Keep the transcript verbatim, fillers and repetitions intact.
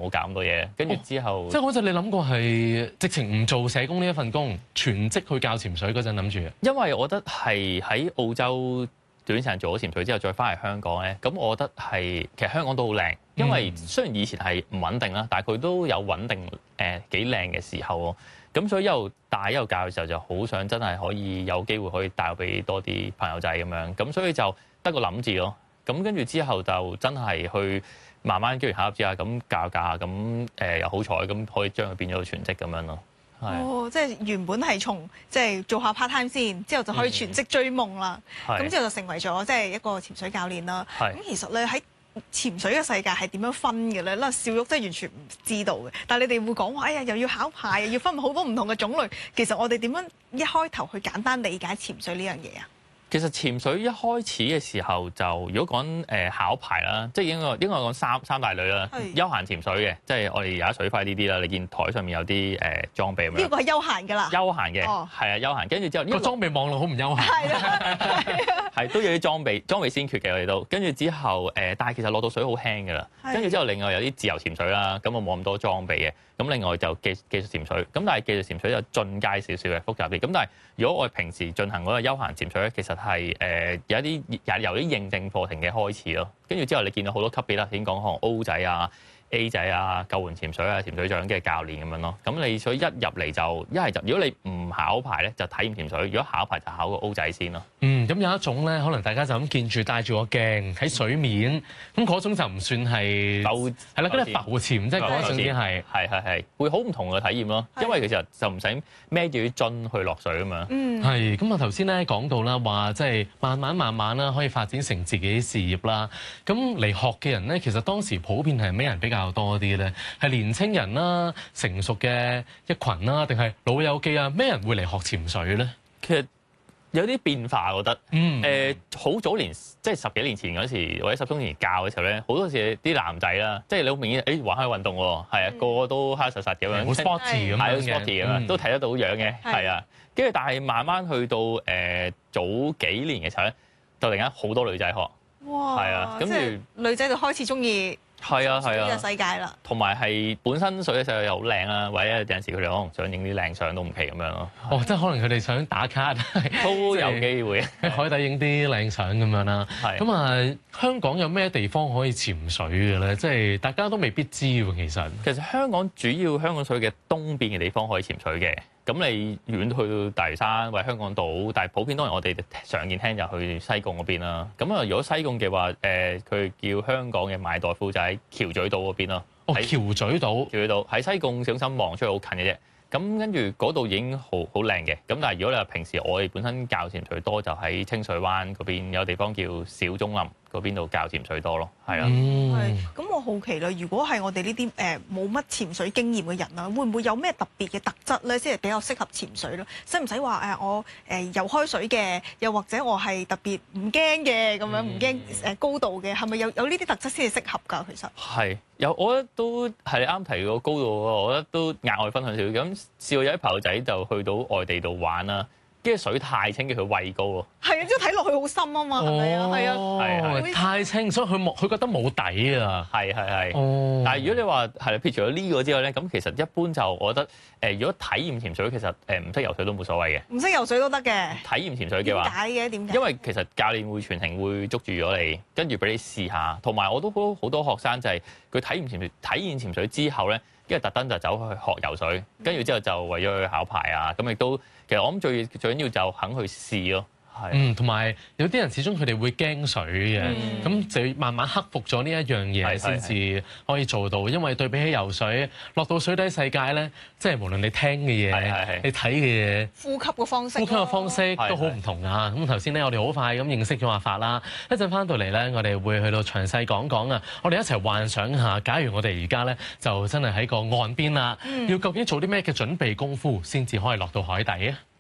冇搞咁多嘢。跟住之後， 哦、即係嗰陣你諗過係直情唔做社工呢一份工，全職去教潛水嗰陣諗住。 因為我覺得係喺澳洲短時間做咗潛水之後，再翻嚟香港咧，咁我覺得係其實香港都好靚，因為雖然以前係唔穩定啦，但係佢都有穩定誒幾靚嘅時候喎。咁所以一路帶一路教嘅時候，就好想真係可以有機會可以帶俾多啲朋友仔咁樣。咁所以就得個諗字咯。咁跟住之後就真係去慢慢機緣巧合之下咁教教下，咁誒又好彩咁可以將佢變咗全職咁樣咯。 哦，即係原本係從即係做下 part time 先，之後就可以全職追夢啦。咁、嗯、之後就成為咗即係一個潛水教練啦。咁其實咧喺潛水嘅世界係點樣分嘅咧？嗱，少玉真係完全唔知道嘅。但係你哋會講話，哎呀，又要考牌，又要分好多唔同嘅種類。其實我哋點樣一開頭去簡單理解潛水呢樣嘢啊？ 其實潛水一開始嘅時候就，如果講誒考牌啦，即係應該應該講三三大類啦。休閒潛水嘅，即係我哋而家水肺呢啲啦。你見台上面有啲誒裝備咁樣。呢個係休閒㗎啦。休閒嘅，係啊，休閒。跟住之後呢個裝備望落好唔休閒。 係啊， 係都有啲裝備，裝備先決嘅我哋都。跟住之後誒，但係其實落到水好輕㗎啦。跟住之後另外有啲自由潛水啦，咁我冇咁多裝備嘅。咁另外就技技術潛水，咁但係技術潛水就進階少少嘅複雜啲。咁但係如果我哋平時進行嗰個休閒潛水咧，其實係誒、呃、有一啲由由啲認證課程嘅開始咯。跟住之後你見到好多級別啦，先講可能 O 仔啊、A 仔啊、救援潛水啊、潛水長嘅教練咁樣咯。咁你所以一入嚟就一係就，如果你唔考牌咧，就體驗潛水；如果考牌就考個 O 仔先咯。 嗯，咁有一種咧，可能大家就咁見住帶住個鏡喺水面，咁嗰種就唔算係浮，係啦，嗰啲浮潛，即係嗰種先係係係係會好唔同嘅體驗咯。因為其實就唔使孭住啲樽去落水啊嘛。 嗯， 係。咁我頭先咧講到啦，話即係慢慢慢慢啦，可以發展成自己事業啦。咁嚟學嘅人咧，其實當時普遍係咩人比較多啲咧？係年青人啦、成熟嘅一群啦，定係老友記啊？咩人會嚟學潛水咧？ 其實有啲變化，我覺得。 嗯。 誒，好早年，即係十幾年前嗰時，或者十多年前教嘅時候咧，好多時啲男仔啦，即係你好明顯，誒玩開運動喎，係啊，個個都黑實實咁樣， 好 sporty 咁樣嘅， 係好 sporty 咁樣，都睇得到樣嘅，係啊。跟住但係慢慢去到誒早幾年嘅時候咧，就突然間好多女仔學。 哇！ 係啊，跟住女仔就開始中意。 係啊係啊， 呢個世界啦， 同埋係本身水嘅世界又好靚啦，或者有陣時佢哋可能想影啲靚相都唔奇咁樣咯。 哦，即係可能佢哋想打卡， 都有機會喺海底影啲靚相咁樣啦。係咁啊，香港有咩地方可以潛水嘅咧？即係大家都未必知喎，其實。 其實香港主要香港水嘅東邊嘅地方可以潛水嘅。咁你遠去到大嶼山或者香港島，但係普遍當然我哋常見聽就去西貢嗰邊啦。咁啊，如果西貢嘅話，誒、呃、佢叫香港嘅馬代夫就喺橋咀島嗰邊咯。 哦，橋咀島，橋咀島喺西貢小心望出去好近嘅啫。咁跟住嗰度已經好好靚嘅。咁但係如果你話平時我哋本身教潛水多，就喺清水灣嗰邊有地方叫小中林嗰邊度教潛水多咯。係啊。 係。咁我好奇啦，如果係我哋呢啲誒冇乜潛水經驗嘅人啦，會唔會有咩特別嘅特質咧，先係比較適合潛水咯？使唔使話誒我誒游開水嘅，又或者我係特別唔驚嘅咁樣，唔驚誒高度嘅，係咪有有呢啲特質先係適合㗎？其實係有，我覺得都係你啱提個高度，我覺得都額外分享少少咁。試過有啲朋友仔就去到外地度玩啦，跟住水太清，叫佢畏高喎。 係啊，即係睇落去好深啊嘛，係咪啊？係啊， 係太清，所以佢冇佢覺得冇底啊。 係係係。 哦。但係如果你話係譬如除咗呢個之外咧，咁其實一般就我覺得誒，如果體驗潛水其實誒唔識游水都冇所謂嘅。 唔識游水都得嘅。體驗潛水嘅話。 點解嘅？點解？ 因為其實教練會全程會捉住咗你，跟住俾你試下。同埋我都好好多學生就係佢體驗潛水，體驗潛水之後咧。跟住特登就走去學游水，跟住之後就為咗去考牌啊！咁亦都其實我諗最最緊要就肯去試咯。係。 嗯，同埋有啲人始終佢哋會驚水嘅，咁、嗯、就要慢慢克服咗呢一樣嘢先至可以做到。因為對比起游水，落到水底世界咧，即係無論你聽嘅嘢，你睇嘅嘢， 呼吸嘅方式， 呼吸嘅方式都好唔同啊！咁頭先咧，我哋好快咁認識咗阿發啦。一陣翻到嚟咧，我哋會去到詳細講講啊！我哋一齊幻想下，假如我哋而家咧就真係喺個岸邊啦，嗯、要究竟做啲咩嘅準備功夫先至可以落到海底啊？